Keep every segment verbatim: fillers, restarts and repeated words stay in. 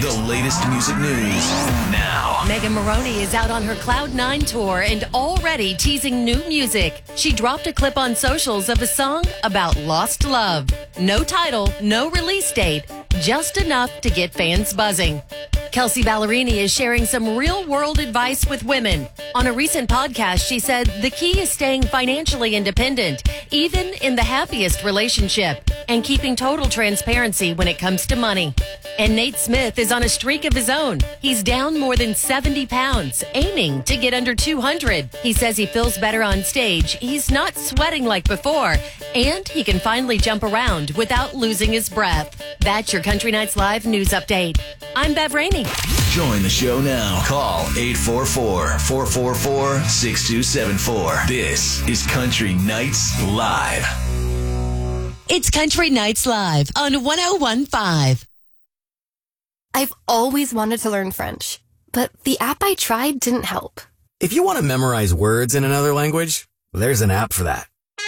The latest music news now. Megan Moroney is out on her Cloud nine tour and already teasing new music. She dropped a clip on socials of a song about lost love. No title, no release date, just enough to get fans buzzing. Kelsey Ballerini is sharing some real-world advice with women. On a recent podcast, she said the key is staying financially independent, even in the happiest relationship, and keeping total transparency when it comes to money. And Nate Smith is on a streak of his own. He's down more than seventy pounds, aiming to get under two hundred. He says he feels better on stage, he's not sweating like before, and he can finally jump around without losing his breath. That's your Country Nights Live news update. I'm Bev Rainey. Join the show now. Call eight four four, four four four, six two seven four. This is Country Nights Live. It's Country Nights Live on one oh one point five. I've always wanted to learn French, but the app I tried didn't help. If you want to memorize words in another language, there's an app for that.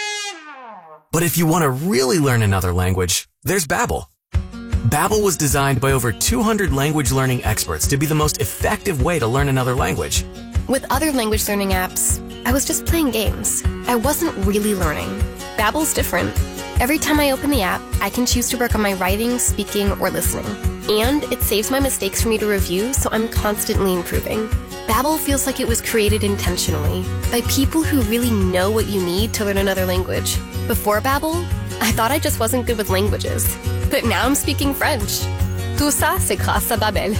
But if you want to really learn another language, there's Babbel. Babbel was designed by over two hundred language learning experts to be the most effective way to learn another language. With other language learning apps, I was just playing games. I wasn't really learning. Babbel's different. Every time I open the app, I can choose to work on my writing, speaking, or listening. And it saves my mistakes for me to review, so I'm constantly improving. Babbel feels like it was created intentionally by people who really know what you need to learn another language. Before Babbel, I thought I just wasn't good with languages. But now I'm speaking French. Tout ça, c'est grâce à Babbel.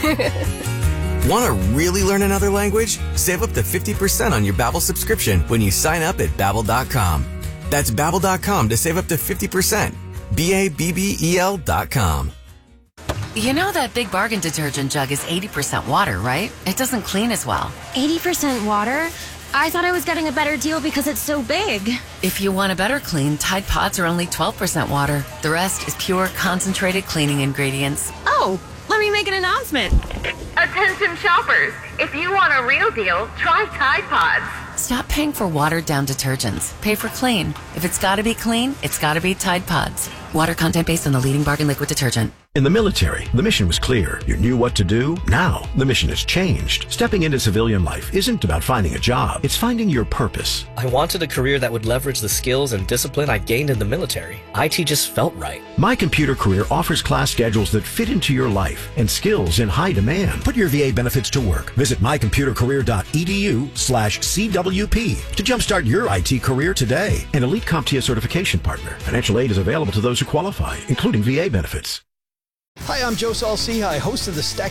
Want to really learn another language? Save up to fifty percent on your Babbel subscription when you sign up at Babbel dot com. That's Babbel dot com to save up to fifty percent. B A B B E L dot com. You know that Big Bargain detergent jug is eighty percent water, right? It doesn't clean as well. eighty percent water? I thought I was getting a better deal because it's so big. If you want a better clean, Tide Pods are only twelve percent water. The rest is pure, concentrated cleaning ingredients. Oh, let me make an announcement. Attention shoppers, if you want a real deal, try Tide Pods. Stop paying for watered-down detergents. Pay for clean. If it's gotta be clean, it's gotta be Tide Pods. Water content based on the leading bargain liquid detergent. In the military, the mission was clear. You knew what to do. Now, the mission has changed. Stepping into civilian life isn't about finding a job. It's finding your purpose. I wanted a career that would leverage the skills and discipline I gained in the military. I T just felt right. My Computer Career offers class schedules that fit into your life and skills in high demand. Put your V A benefits to work. Visit my computer career dot e d u slash C W P to jumpstart your I T career today. An Elite CompTIA certification partner. Financial aid is available to those who qualify, including V A benefits. Hi, I'm Joe Saul-Sehy, host of the Stack